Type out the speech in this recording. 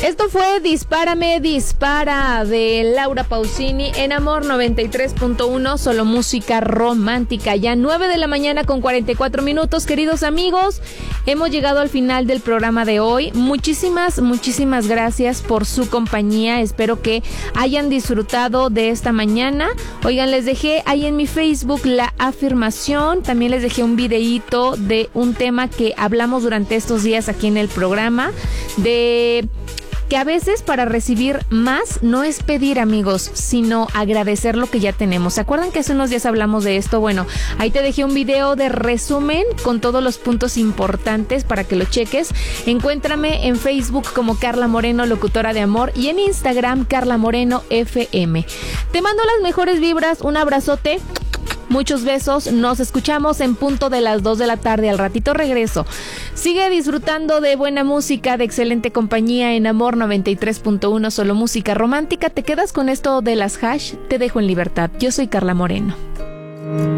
Esto fue Dispárame, Dispara de Laura Pausini en Amor 93.1, solo música romántica. Ya 9 de la mañana con 44 minutos, queridos amigos. Hemos llegado al final del programa de hoy. Muchísimas gracias por su compañía. Espero que hayan disfrutado de esta mañana. Oigan, les dejé ahí en mi Facebook la afirmación. También les dejé un videíto de un tema que hablamos durante estos días aquí en el programa, de que a veces para recibir más no es pedir, amigos, sino agradecer lo que ya tenemos. ¿Se acuerdan que hace unos días hablamos de esto? Bueno, ahí te dejé un video de resumen con todos los puntos importantes para que lo cheques. Encuéntrame en Facebook como Carla Moreno, locutora de amor, y en Instagram Carla Moreno FM. Te mando las mejores vibras, un abrazote. Muchos besos, nos escuchamos en punto de las 2 de la tarde, al ratito regreso. Sigue disfrutando de buena música, de excelente compañía en Amor 93.1, solo música romántica. ¿Te quedas con esto de las hash? Te dejo en libertad. Yo soy Carla Moreno.